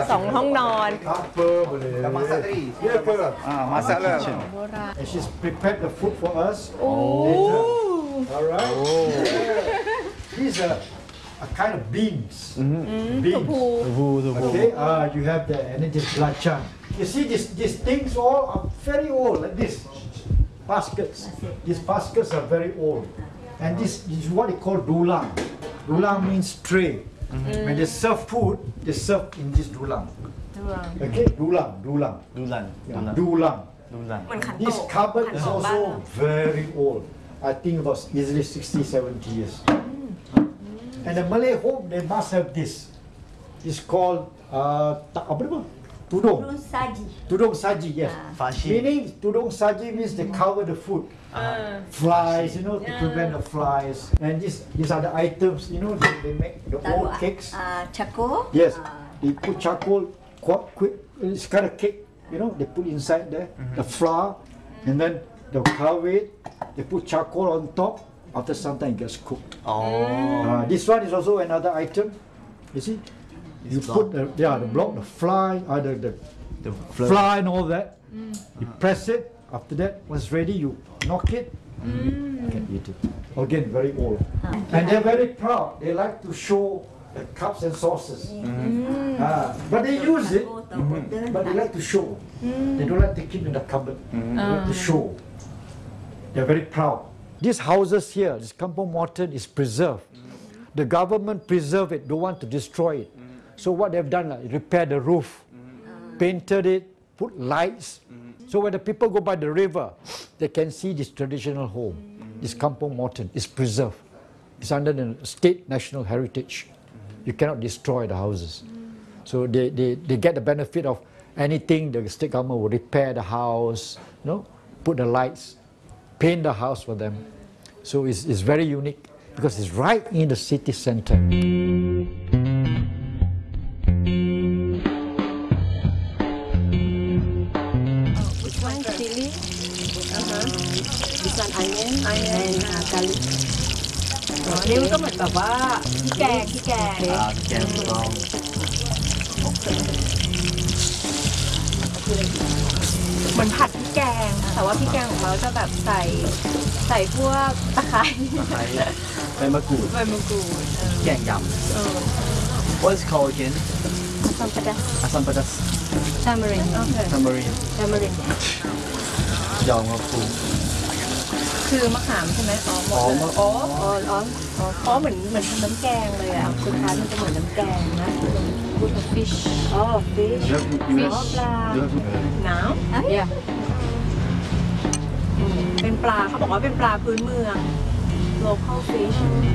2 ห้องนอน Apa boleh. masak tadi. Ya ke? Masak lah. And she's prepared the food for us. Oh. Later. Alright. These are a kind of beans. Beans. Okay. You have the and then this belacan. You see these things all are very old like this. Baskets. These baskets are very old. And this is what they call dulang. Dulang means tray. When they serve food, they serve in this dulang. Okay, dulang. Dulan. Yeah, dulang. เหมือนขันโต This ก cupboard ขัน is โตกบ้าน also เรา very old. I think about easily 60, 70 years. And the Malay home, they must have this. It's called apa nama? Tudung. Saji. Tudung saji, yes. Fashi. Meaning tudung saji means they cover the food. Flies, you know, to prevent the flies. And these are the items, you know, they make the old cakes. Charcoal. Yes, they put charcoal, it's kind of cake, you know, they put inside there, the flour, and then they'll carve it, they put charcoal on top, after some time it gets cooked. This one is also another item, you see, you put the block, the fly, the fly and all that, you press it, after that, when it's ready, you knock it, you can eat it. Again, very old. And they're very proud, they like to show the cups and saucers. But they use it, but they like to show. They don't like to keep in the cupboard. They like to show. They're very proud. These houses here, this Kampung Morton is preserved. The government preserve it, don't want to destroy it. So what they've done, like, repair the roof, painted it, put lights. So when the people go by the river, they can see this traditional home. This Kampung Morton is preserved. It's under the state national heritage. You cannot destroy the houses. So they get the benefit of anything. The state government will repair the house, you know, put the lights, paint the house for them. So it's very unique because it's right in the city center. Which one chili This one onion and garlic. นี่มันก็เหมือนแบบว่าพี่แกงแกงต้องเหมือนผัดพริกแกง แต่ว่าพริกแกงของเราจะแบบใส่พวกตะไคร้ใบมะกรูดใบมะกรูดแกงยำ What is called again? Asam pedas. Asam pedas. Tamarind. Tamarind. Tamarind. ยองมะกรูดคือมะขามใช่ไหมอ๋อเหมือนทำน้ำแกงเลยอ่ะสุดท้ายมันจะเหมือนน้ำแกงนะพูดถึง fish Oh, fish. Fish. น้ำ Yeah. เป็นปลาเขาบอกว่าเป็นปลาพื้นเมือง local fish